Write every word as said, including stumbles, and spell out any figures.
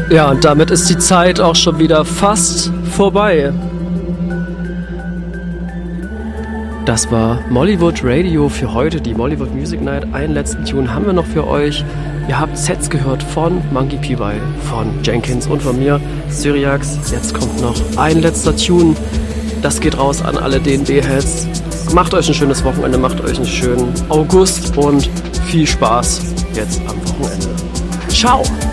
Ja, und damit ist die Zeit auch schon wieder fast vorbei. Das war Mollywood Radio für heute, die Mollywood Music Night. Einen letzten Tune haben wir noch für euch. Ihr habt Sets gehört von Monkey P Y, von Jenkins und von mir, Syriax. Jetzt kommt noch ein letzter Tune. Das geht raus an alle D N B-Heads. Macht euch ein schönes Wochenende, macht euch einen schönen August und viel Spaß jetzt am Wochenende. Ciao!